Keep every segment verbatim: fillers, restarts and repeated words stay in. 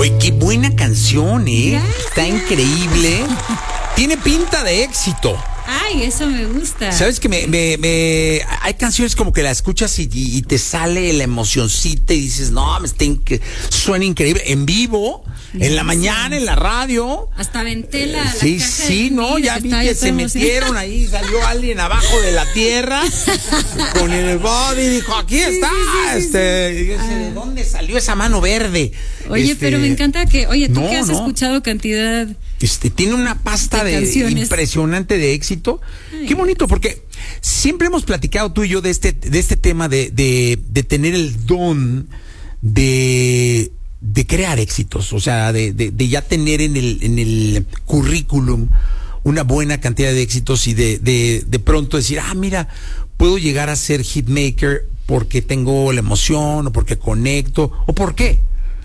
Oye, qué buena canción, ¿eh? Gracias. Está increíble. Tiene pinta de éxito. Ay, eso me gusta. Sabes que me, me, me hay canciones como que la escuchas y, y te sale la emocioncita y dices, no, me está inque- suena increíble. En vivo, en la mañana, en la radio. Hasta aventé la, la Sí, caja sí, de no, comida, ya que vi estaba que yo se toda emocionada. metieron ahí, salió alguien abajo de la tierra con el body y dijo, aquí está, sí, sí, este, y yo decía, Ah. ¿de dónde salió esa mano verde? Oye, Este, pero me encanta que, oye, tú no, que has no. escuchado cantidad. Este, tiene una pasta De de, canciones. impresionante de éxito. Ay. Qué bonito, porque siempre hemos platicado tú y yo de este, de este tema de, de, de tener el don de, de crear éxitos, o sea, de, de, de ya tener en el, en el currículum una buena cantidad de éxitos y de, de, de pronto decir, ah, mira, puedo llegar a ser hitmaker porque tengo la emoción, o porque conecto, o por qué.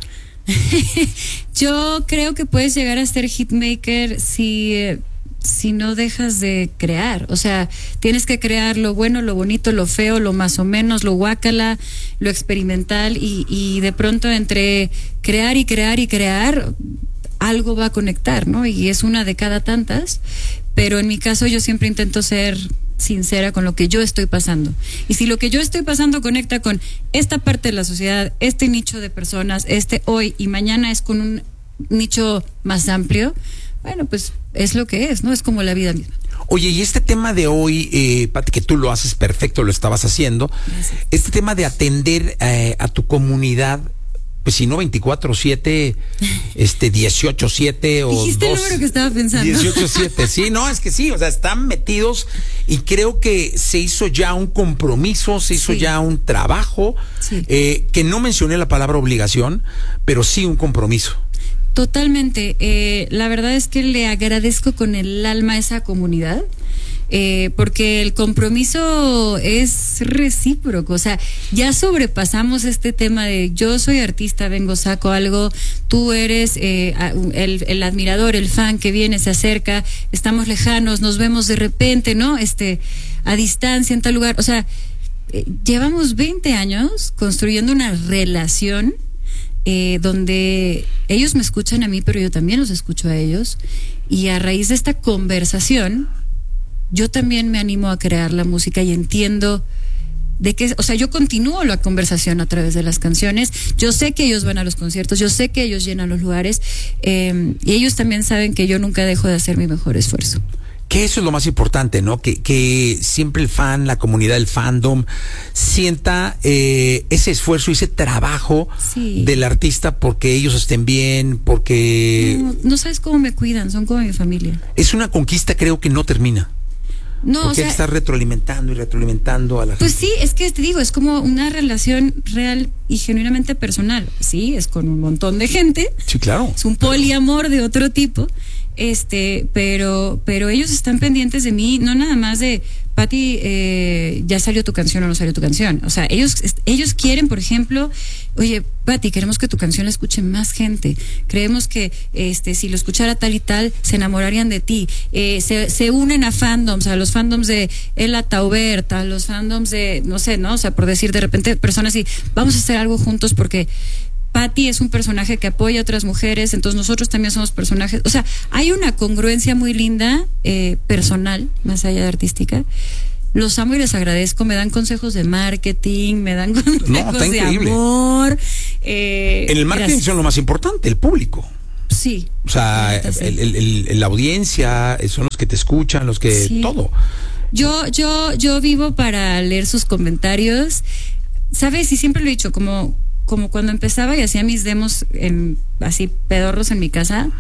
Yo creo que puedes llegar a ser hitmaker si, eh, si no dejas de crear. O sea, tienes que crear lo bueno, lo bonito, lo feo, lo más o menos, lo guácala, lo experimental y, y de pronto entre crear y crear y crear algo va a conectar, ¿no? Y es una de cada tantas, pero en mi caso yo siempre intento ser sincera con lo que yo estoy pasando. Y si lo que yo estoy pasando conecta con esta parte de la sociedad, este nicho de personas, este hoy y mañana es con un nicho más amplio, bueno, pues es lo que es, ¿no? Es como la vida misma. Oye, y este tema de hoy, eh, Pati, que tú lo haces perfecto, lo estabas haciendo, Gracias. este tema de atender eh, a tu comunidad, pues si no veinticuatro siete, este dieciocho siete o Dijiste el dos, número que estaba pensando. dieciocho siete, sí, no, es que sí, o sea, están metidos y creo que se hizo ya un compromiso, se hizo Sí. ya un trabajo, Sí. eh, que no mencioné la palabra obligación, pero sí un compromiso. Totalmente. Eh, la verdad es que le agradezco con el alma a esa comunidad. Eh, porque el compromiso es recíproco, o sea, ya sobrepasamos este tema de yo soy artista, vengo, saco algo, tú eres eh, el, el admirador, el fan que viene, se acerca, estamos lejanos, nos vemos de repente, ¿no? Este, a distancia en tal lugar, o sea, eh, llevamos veinte años construyendo una relación eh, donde ellos me escuchan a mí, pero yo también los escucho a ellos, y a raíz de esta conversación yo también me animo a crear la música y entiendo de qué, o sea, yo continúo la conversación a través de las canciones, yo sé que ellos van a los conciertos, yo sé que ellos llenan los lugares, eh, y ellos también saben que yo nunca dejo de hacer mi mejor esfuerzo. Que eso es lo más importante, ¿no? Que, que siempre el fan, la comunidad, el fandom, sienta eh, ese esfuerzo y ese trabajo Sí. del artista porque ellos estén bien, porque No, no sabes cómo me cuidan, son como mi familia. es una conquista, creo que no termina. No, Porque o sea, hay que estar retroalimentando y retroalimentando a la pues gente. sí, es que te digo, es como una relación real y genuinamente personal. Sí, es con un montón de gente. Sí, claro. Es un poliamor de otro tipo. Este, pero, pero ellos están pendientes de mí, no nada más de Pati, eh, ya salió tu canción o no salió tu canción. O sea, ellos, ellos quieren, por ejemplo, oye, Pati, queremos que tu canción la escuche más gente. Creemos que este, si lo escuchara tal y tal, se enamorarían de ti. Eh, se, se unen a fandoms, a los fandoms de Ella Taubert, a los fandoms de, no sé, ¿no? O sea, por decir de repente personas y vamos a hacer algo juntos porque Pati es un personaje que apoya a otras mujeres, entonces nosotros también somos personajes. O sea, hay una congruencia muy linda, eh, personal, más allá de artística. Los amo y les agradezco, me dan consejos de marketing, me dan consejos No, está de increíble. amor. Eh, En el marketing gracias. son lo más importante, el público. Sí. O sea, neta, sí. el, el, el- la audiencia, son los que te escuchan, los que Sí. todo. Yo, yo, yo vivo para leer sus comentarios, ¿sabes? Y siempre lo he dicho, como, como cuando empezaba y hacía mis demos en, así pedorros en mi casa,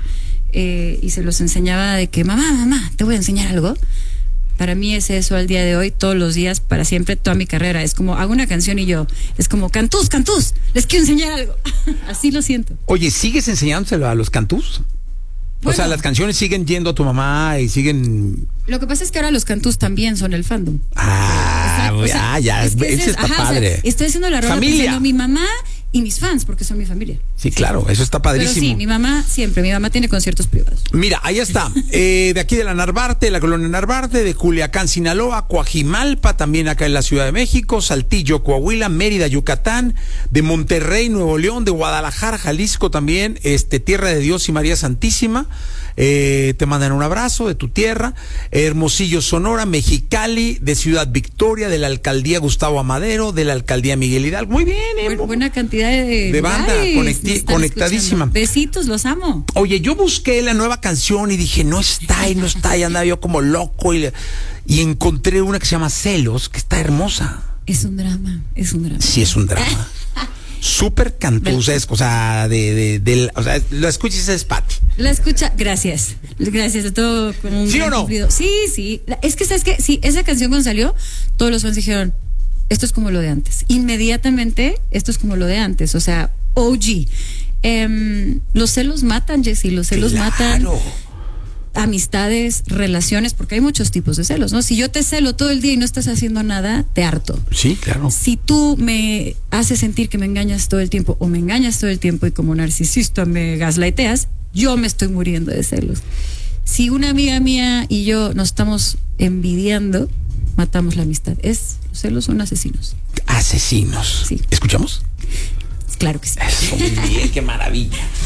eh, y se los enseñaba de que, mamá, mamá, te voy a enseñar algo. Para mí es eso al día de hoy, todos los días, para siempre, toda mi carrera. Es como, hago una canción y yo, es como, cantús, cantús, les quiero enseñar algo. Así lo siento. Oye, ¿sigues enseñándoselo a los cantús? Bueno. O sea, las canciones siguen yendo a tu mamá y siguen... Lo que pasa es que ahora los cantús también son el fandom. Ah, Exacto, o sea, ya, ya, es que ese ese es- está ajá, o sea, padre. estoy haciendo la rola Familia. pensando, mi mamá y mis fans, porque son mi familia. Sí, claro, eso está padrísimo. Pero sí, mi mamá siempre, mi mamá tiene conciertos privados. Mira, ahí está, eh, de aquí de la Narvarte, de la colonia Narvarte, de Culiacán, Sinaloa, Coajimalpa, también acá en la Ciudad de México, Saltillo, Coahuila, Mérida, Yucatán, de Monterrey, Nuevo León, de Guadalajara, Jalisco también, este, Tierra de Dios y María Santísima, eh, te mandan un abrazo de tu tierra, Hermosillo, Sonora, Mexicali, de Ciudad Victoria, de la Alcaldía Gustavo Amadero, de la Alcaldía Miguel Hidalgo, muy bien, eh, Bu- buena cantidad de, de banda, lugares conecti- nos están conectadísima. escuchando. Besitos, los amo. Oye, yo busqué la nueva canción y dije, no está y no está, y andaba yo como loco y, y encontré una que se llama Celos, que está hermosa. Es un drama, es un drama. Sí, es un drama. Súper cantuzesco, o sea, de, de, de, o sea, lo escuchas es Pati. La escucha, gracias. Gracias a todo. Con un ¿Sí gran o no? cumplido. Sí, sí. La- Es que, ¿sabes qué? Sí, esa canción cuando salió, todos los fans dijeron, esto es como lo de antes. Inmediatamente, esto es como lo de antes. O sea, O G. Em, los celos matan, Jessy, los celos matan Claro. amistades, relaciones, porque hay muchos tipos de celos, ¿no? Si yo te celo todo el día y no estás haciendo nada, te harto. Sí, claro. Si tú me haces sentir que me engañas todo el tiempo o me engañas todo el tiempo y como narcisista me gaslighteas, yo me estoy muriendo de celos. Si una amiga mía y yo nos estamos envidiando, matamos la amistad. Es, los celos son asesinos. Asesinos. Sí. ¿Escuchamos? Claro que sí. Eso, muy bien, qué maravilla.